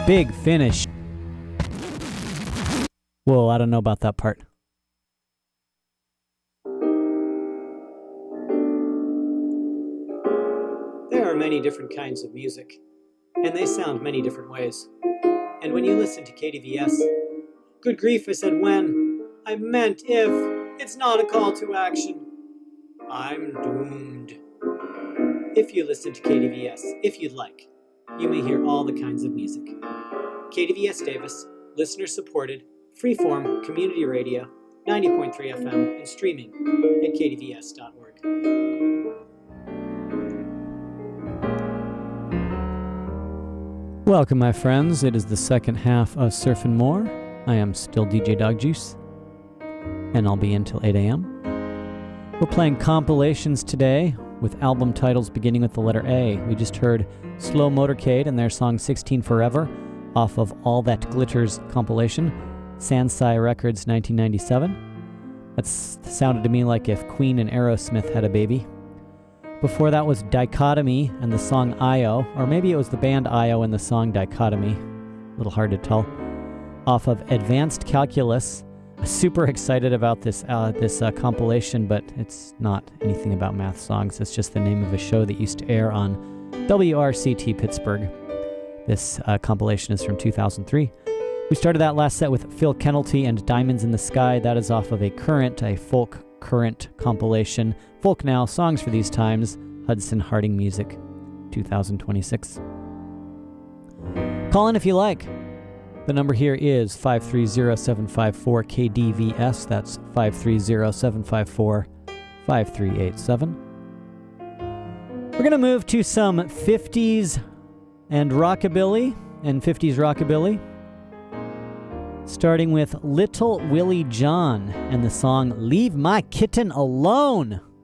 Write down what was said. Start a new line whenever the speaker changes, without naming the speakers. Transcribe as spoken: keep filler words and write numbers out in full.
Big Finish. Whoa, I don't know about that part.
There are many different kinds of music, and they sound many different ways. And when you listen to K D V S, good grief, I said when, I meant if, it's not a call to action. I'm doomed. If you listen to K D V S, if you'd like, you may hear all the kinds of music. K D V S Davis, listener-supported, freeform community radio, ninety point three F M, and streaming at k d v s dot org.
Welcome, my friends. It is the second half of Surfin' More. I am still D J Dog Juice, and I'll be in till eight a.m. We're playing compilations today with album titles beginning with the letter A. We just heard Slow Motorcade and their song sixteen Forever off of All That Glitters compilation, Sansai Records nineteen ninety-seven. That sounded to me like if Queen and Aerosmith had a baby. Before that was Dichotomy and the song I O, or maybe it was the band I O and the song Dichotomy. A little hard to tell. Off of Advanced Calculus. Super excited about this uh, this uh, compilation, but it's not anything about math songs. It's just the name of a show that used to air on W R C T Pittsburgh. This uh, compilation is from two thousand three. We started that last set with Phil Kennelty and Diamonds in the Sky. That is off of a current, a folk current compilation. Folk Now, Songs for These Times, Hudson Harding Music, two thousand twenty-six. Call in if you like. The number here is five three zero, seven five four, K D V S. That's five three zero, seven five four, five three eight seven. We're going to move to some fifties and rockabilly and fifties rockabilly, starting with Little Willie John and the song Leave My Kitten Alone.